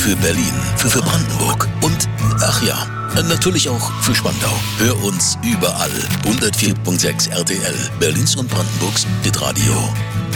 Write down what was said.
für Berlin, für Brandenburg und, ach ja, natürlich auch für Spandau. Hör uns überall. 104.6 RTL, Berlins und Brandenburgs Hitradio.